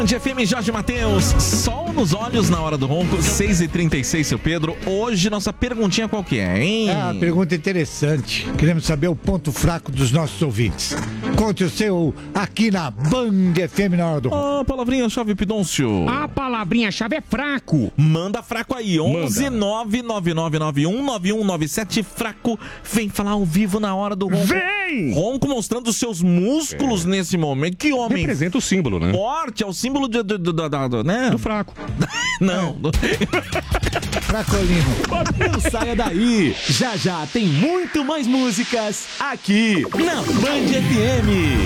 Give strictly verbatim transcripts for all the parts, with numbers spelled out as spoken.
F M, Jorge Mateus, sol nos olhos na hora do ronco, seis e trinta e seis, seu Pedro. Hoje nossa perguntinha qual que é, hein? Ah, pergunta interessante. Queremos saber o ponto fraco dos nossos ouvintes. Conte o seu aqui na Band F M na hora do ronco. Ah, palavrinha-chave, Pidoncio. A palavrinha-chave é fraco. Manda fraco aí, onze nove nove nove nove um nove um nove sete, fraco. Vem falar ao vivo na hora do ronco. Vem! Ronco mostrando os seus músculos é. nesse momento. Que homem. Representa o símbolo, né? Forte, é o símbolo do, do, do, do, do, né? do fraco. Não. Do... Fracolino. Não saia daí. Já já tem muito mais músicas aqui na Band F M.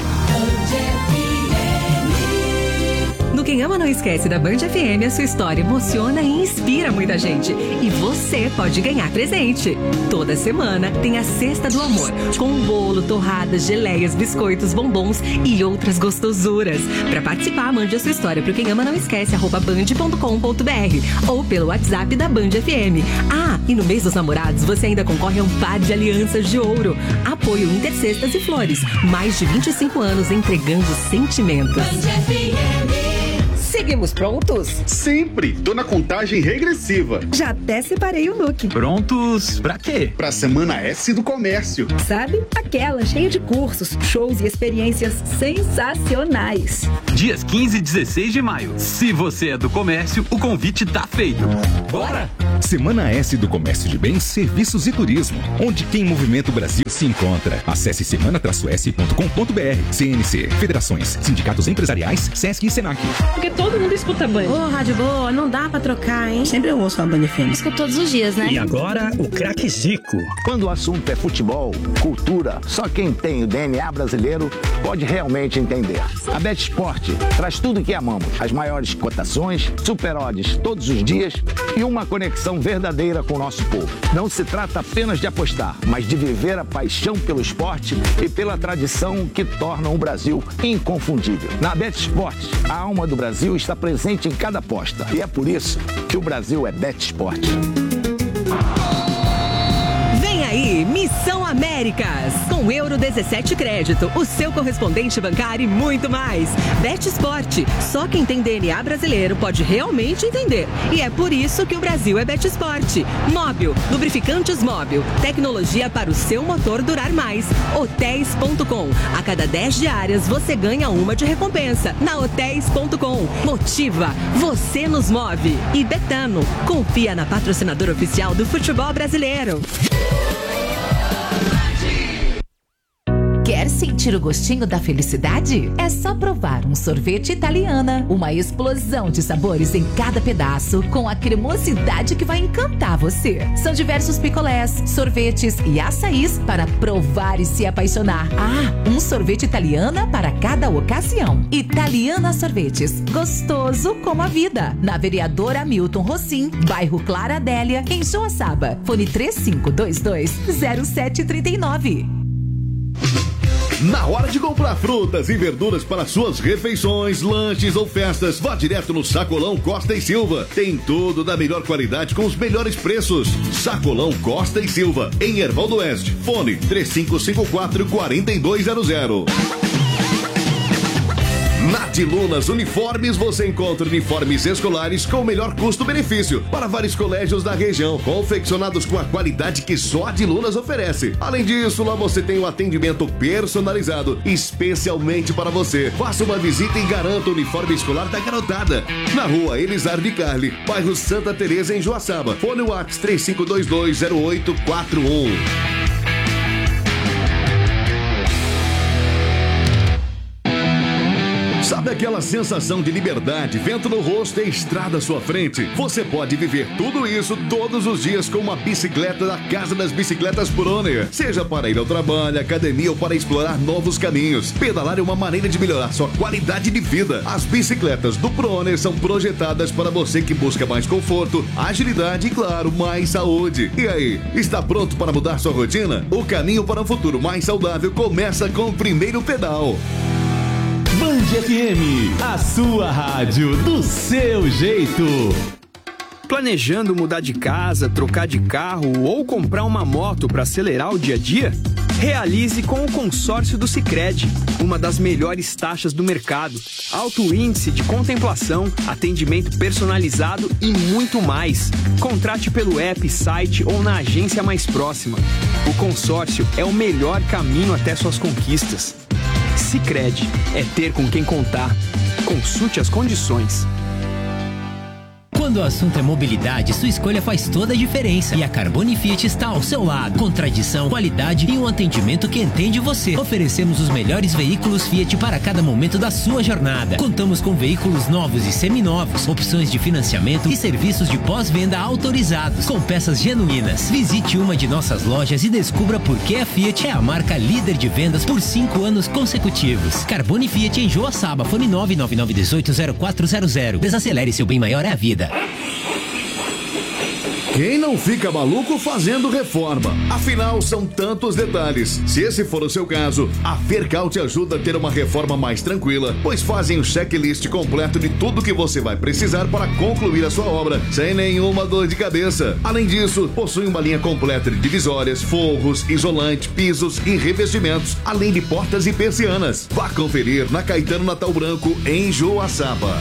No Quem Ama Não Esquece da Band F M, a sua história emociona e inspira muita gente. E você pode ganhar presente. Toda semana tem a Cesta do Amor, com bolo, torradas, geleias, biscoitos, bombons e outras gostosuras. Para participar, mande a sua história pro Quem Ama Não Esquece, arroba band ponto com ponto b r ou pelo WhatsApp da Band F M. Ah, e no mês dos namorados, você ainda concorre a um par de alianças de ouro. Apoio Intercestas e Flores. Mais de vinte e cinco anos entregando sentimentos. Band F M. Seguimos prontos? Sempre! Tô na contagem regressiva. Já até separei o look. Prontos pra quê? Pra Semana S do Comércio. Sabe? Aquela cheia de cursos, shows e experiências sensacionais. Dias quinze e dezesseis de maio. Se você é do comércio, o convite tá feito. Bora! Semana S do Comércio de Bens, Serviços e Turismo, onde quem movimenta o Brasil se encontra. Acesse semana s ponto com ponto b r. C N C, Federações, Sindicatos Empresariais, Sesc e Senac. Porque todo mundo escuta Band. Ô, oh, rádio boa, não dá pra trocar, hein? Sempre eu ouço a Band F M. Escuto todos os dias, né? E agora, o craque Zico. Quando o assunto é futebol, cultura, só quem tem o D N A brasileiro pode realmente entender. A BetSport traz tudo que amamos. As maiores cotações, super odds todos os dias e uma conexão verdadeira com o nosso povo. Não se trata apenas de apostar, mas de viver a paixão pelo esporte e pela tradição que tornam o Brasil inconfundível. Na BetSport, a alma do Brasil está presente em cada aposta. E é por isso que o Brasil é BetSport. Vem aí, Missão Américas, com Euro dezessete Crédito, o seu correspondente bancário e muito mais. BetSport, só quem tem D N A brasileiro pode realmente entender. E é por isso que o Brasil é BetSport. Móbil, lubrificantes Móbil, tecnologia para o seu motor durar mais. Hotéis ponto com, a cada dez diárias você ganha uma de recompensa. Na Hotéis ponto com, motiva, você nos move. E Betano, confia na patrocinadora oficial do futebol brasileiro. Quer sentir o gostinho da felicidade? É só provar um sorvete Italiana. Uma explosão de sabores em cada pedaço, com a cremosidade que vai encantar você. São diversos picolés, sorvetes e açaís para provar e se apaixonar. Ah, um sorvete Italiana para cada ocasião. Italiana Sorvetes, gostoso como a vida. Na Vereador Hamilton Rossim, bairro Clara Adélia, em Joaçaba. Fone três cinco dois dois, zero sete três nove. Na hora de comprar frutas e verduras para suas refeições, lanches ou festas, vá direto no Sacolão Costa e Silva. Tem tudo da melhor qualidade com os melhores preços. Sacolão Costa e Silva, em Erval do Oeste. Fone três cinco cinco quatro, quatro dois zero zero. Na de Lunas Uniformes você encontra uniformes escolares com o melhor custo-benefício para vários colégios da região, confeccionados com a qualidade que só a de Lunas oferece. Além disso, lá você tem um atendimento personalizado especialmente para você. Faça uma visita e garanta o uniforme escolar da garotada. Na rua Elisar de Carli, bairro Santa Teresa, em Joaçaba. Fone WhatsApp três cinco dois dois, zero oito quatro um. Sabe aquela sensação de liberdade, vento no rosto e estrada à sua frente? Você pode viver tudo isso todos os dias com uma bicicleta da Casa das Bicicletas Proner. Seja para ir ao trabalho, academia ou para explorar novos caminhos. Pedalar é uma maneira de melhorar sua qualidade de vida. As bicicletas do Proner são projetadas para você que busca mais conforto, agilidade e, claro, mais saúde. E aí, está pronto para mudar sua rotina? O caminho para um futuro mais saudável começa com o primeiro pedal. Band F M, a sua rádio do seu jeito. Planejando mudar de casa, trocar de carro ou comprar uma moto para acelerar o dia a dia? Realize com o consórcio do Sicredi, uma das melhores taxas do mercado, alto índice de contemplação, atendimento personalizado e muito mais. Contrate pelo app, site ou na agência mais próxima. O consórcio é o melhor caminho até suas conquistas. Sicredi, é ter com quem contar. Consulte as condições. Quando o assunto é mobilidade, sua escolha faz toda a diferença. E a Carbone Fiat está ao seu lado. Com tradição, qualidade e um atendimento que entende você. Oferecemos os melhores veículos Fiat para cada momento da sua jornada. Contamos com veículos novos e seminovos, opções de financiamento e serviços de pós-venda autorizados, com peças genuínas. Visite uma de nossas lojas e descubra por que a Fiat é a marca líder de vendas por cinco anos consecutivos. Carbone Fiat em Joaçaba, fone nove nove nove um oito zero quatro zero zero. Desacelere, seu bem maior é a vida. Quem não fica maluco fazendo reforma? Afinal, são tantos detalhes. Se esse for o seu caso, a Fercal te ajuda a ter uma reforma mais tranquila, pois fazem um checklist completo de tudo que você vai precisar para concluir a sua obra, sem nenhuma dor de cabeça. Além disso, possui uma linha completa de divisórias, forros, isolante, pisos e revestimentos, além de portas e persianas. Vá conferir na Caetano Natal Branco, em Joaçaba.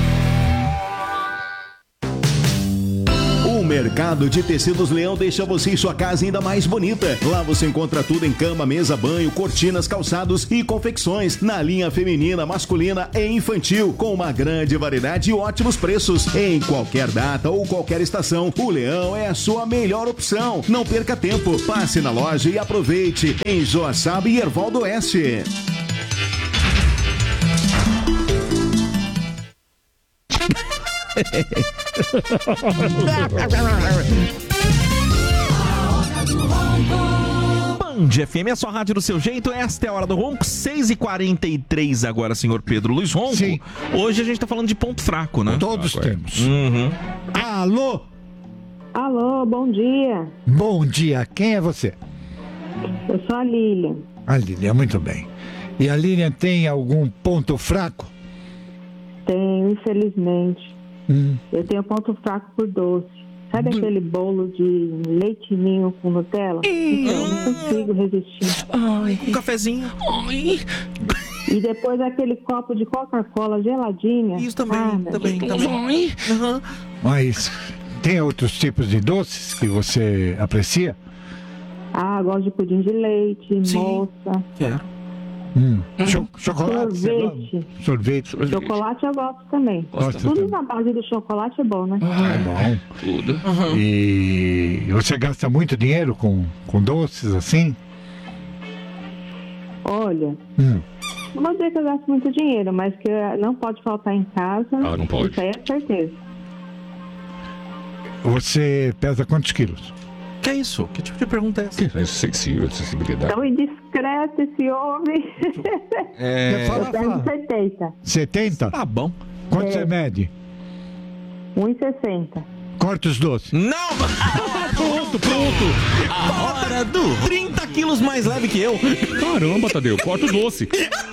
O Mercado de Tecidos Leão deixa você e sua casa ainda mais bonita. Lá você encontra tudo em cama, mesa, banho, cortinas, calçados e confecções na linha feminina, masculina e infantil, com uma grande variedade e ótimos preços. Em qualquer data ou qualquer estação, o Leão é a sua melhor opção. Não perca tempo, passe na loja e aproveite. Em Joaçaba e Ervaldo Oeste. Band F M, é a sua rádio do seu jeito. Esta é a Hora do Ronco, seis e quarenta e três agora, senhor Pedro Luiz Ronco. Sim. Hoje a gente tá falando de ponto fraco, né? Todos Agora. temos. Uhum. Alô? Alô, bom dia. Bom dia, quem é você? Eu sou a Lilian. A Lilian, muito bem. E a Lilian tem algum ponto fraco? Tenho, infelizmente. Hum. Eu tenho ponto fraco por doce. Sabe hum. aquele bolo de leite ninho com Nutella? Então, eu não consigo resistir. Ai, um cafezinho. Ai. E depois aquele copo de Coca-Cola geladinha. Isso também, ah, também, também. Uhum. Mas tem outros tipos de doces que você aprecia? Ah, gosto de pudim de leite, Sim. moça. Quero. Hum. Cho- chocolate. Sorvete. Sorvete. Sorvete. Chocolate eu gosto também. Gosta Tudo também. na base do chocolate é bom, né? Ah, é bom. Tudo. Uhum. E você gasta muito dinheiro com, com doces assim? Olha, Hum. não vou dizer que eu gasto muito dinheiro, mas que não pode faltar em casa. Ah, não pode. Isso aí é certeza. Você pesa quantos quilos? Que é isso? Que tipo de pergunta é essa? Que é sensível, sensibilidade. Tão indiscreto esse homem. É... Eu tenho setenta. setenta? Tá bom. Quanto É. você mede? um e sessenta. Corta os doces. Não! Pronto, pronto! A hora do trinta quilos mais leve que eu. Caramba, Tadeu, corta o doce.